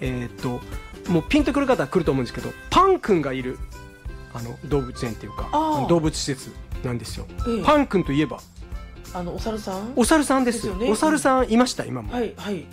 もうピンとくる方は来ると思うんですけど、パン君がいる動物園っていうか動物施設なんですよ。パン君といえばお猿さんですよね。お猿さんいました今も。 はいはい。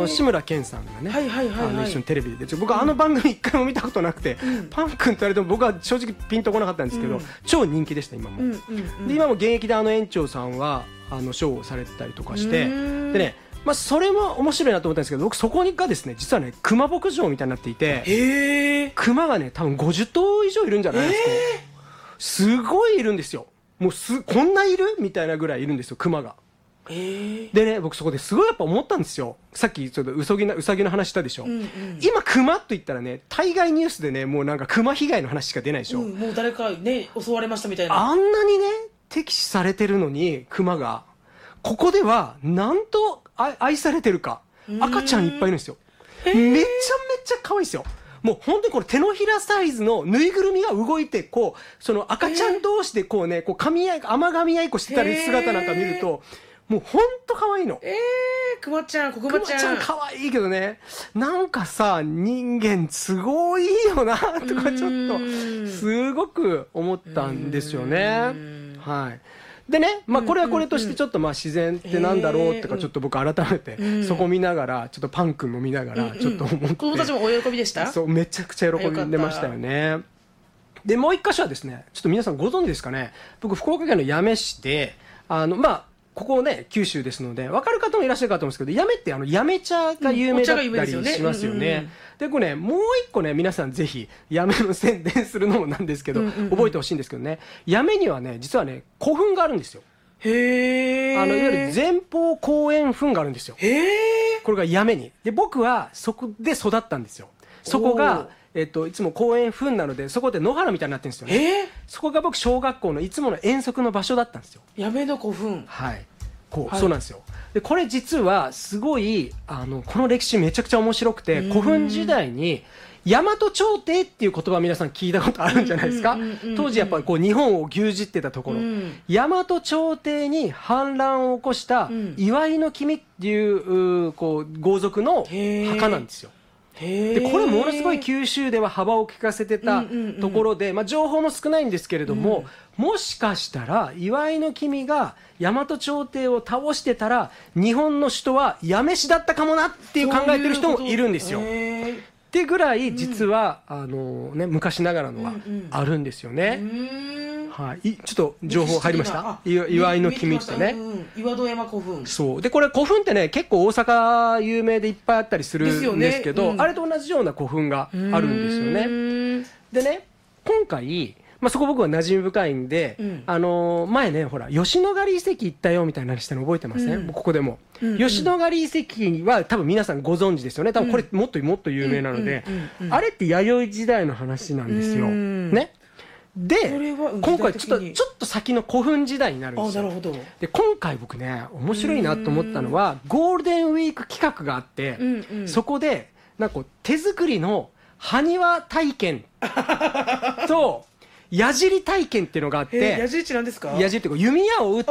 志村けんさんがね、一緒にテレビで出て、僕は番組一回も見たことなくて、パン君と言われても僕は正直ピンとこなかったんですけど、超人気でした今も。で今も現役で園長さんはショーをされてたりとかして、でね、それも面白いなと思ったんですけど、僕そこがですね、実はね熊牧場みたいになっていて、熊がね多分50頭以上いるんじゃないですか。すごいいるんですよ。もうこんないるみたいなぐらいいるんですよ、熊が。でね、僕そこですごいやっぱ思ったんですよ。さっきちょっとうさぎの話したでしょ。今熊と言ったらね、対外ニュースでね、もうなんか熊被害の話しか出ないでしょ。 もう誰かね襲われましたみたいな。 あんなにね敵視されてるのに熊が、ここではなんと愛されてるか。赤ちゃんいっぱいいるんですよ。めちゃめちゃ可愛いですよ。もう本当にこれ手のひらサイズのぬいぐるみが動いて、こうその赤ちゃん同士でこうね、こう甘噛み合いっこしてたり姿なんか見ると、もう本当可愛いの。 くまちゃん、 くまちゃん可愛いけどね、なんかさ、人間すごいよなとかちょっとすごく思ったんですよね。はい。でね、これはこれとしてちょっと自然ってなんだろうとか、ちょっと僕改めてそこ見ながら、ちょっとパン君も見ながらちょっと思って、 子供たちもお喜びでした？ そう、めちゃくちゃ喜んでましたよね。でもう一箇所はですね、ちょっと皆さんご存知ですかね、僕福岡県の八女市でここね九州ですので分かる方もいらっしゃるかと思うんですけど、八女って八女茶が有名だったりしますよね。でこれね、もう一個ね、皆さんぜひ八女の宣伝するのもなんですけど、覚えてほしいんですけどね、八女にはね実はね古墳があるんですよ。いわゆる前方後円墳があるんですよ。これが八女に。で僕はそこで育ったんですよ。そこがいつも公園墳なので、そこで野原みたいになってるんですよね。そこが僕小学校のいつもの遠足の場所だったんですよ。 八女の古墳。 はい。そうなんですよ。でこれ実はすごいこの歴史めちゃくちゃ面白くて、古墳時代に大和朝廷っていう言葉皆さん聞いたことあるんじゃないですか。当時やっぱりこう日本を牛耳ってたところ、大和朝廷に反乱を起こした岩井君っていう豪族の墓なんですよ。でこれものすごい九州では幅を利かせてたところで、情報も少ないんですけれども、もしかしたら岩井君が大和朝廷を倒してたら日本の首都は八女市だったかもなっていう考えてる人もいるんですよ。ってぐらい実は、昔ながらのがあるんですよね。はい、ちょっと情報入りました。岩井君ってね、 岩戸山古墳。 そうで、これ古墳ってね結構大阪有名でいっぱいあったりするんですけど、あれと同じような古墳があるんですよね。でね、今回そこ僕は馴染み深いんで、前ねほら吉野ヶ里遺跡行ったよみたいな話したの覚えてますね。ここでも吉野ヶ里遺跡は多分皆さんご存知ですよね。多分これもっと有名なので、あれって弥生時代の話なんですよね。で今回ちょっと先の古墳時代になるんですよ。で今回僕ね面白いなと思ったのは、ゴールデンウィーク企画があって、そこでなんか手作りの埴輪体験と矢尻体験っていうのがあって、 矢尻って何ですか？ 矢尻って弓矢を撃って、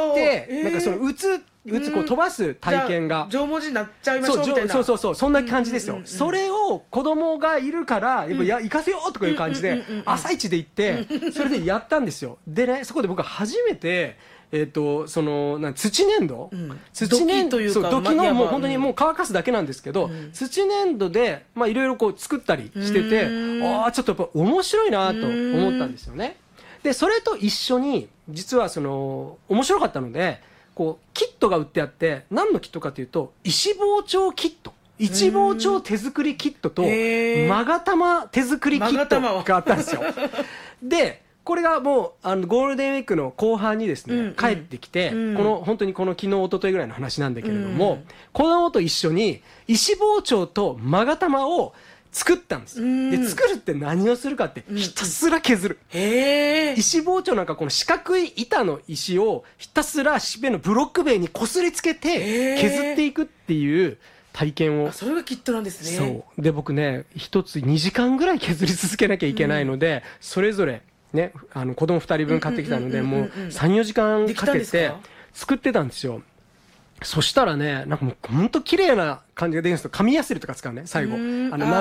なんかその撃つこう飛ばす体験が、 縄文人になっちゃいましょうみたいな。 そうそんな感じですよ。それを子供がいるからやっぱ行かせようとかいう感じで朝一で行って、それでやったんですよ。でね、そこで僕は初めてその土粘土、土粘土というか土器のもう本当にもう乾かすだけなんですけど、土粘土でいろいろこう作ったりしてて、ちょっとやっぱ面白いなと思ったんですよね。でそれと一緒に実はその面白かったので、こうキットが売ってあって、何のキットかというと石包丁キット、一包丁手作りキットと勾玉手作りキットがあったんですよ。でこれがもうゴールデンウィークの後半にですね、帰ってきて、本当にこの昨日一昨日ぐらいの話なんだけれども、子供と一緒に石包丁と勾玉を作ったんです。で作るって何をするかって、ひたすら削る。石包丁なんかこの四角い板の石をひたすらしべのブロック塀にこすりつけて削っていくっていう体験を。 それがキットなんですね。 そうで僕ね、一つ2時間ぐらい削り続けなきゃいけないので、それぞれね子供2人分買ってきたので、もう 3,4 時間かけて作ってたんですよ。そしたらね、なんかもうほんと綺麗な感じが出るんですよ。紙やすりとか使うね、最後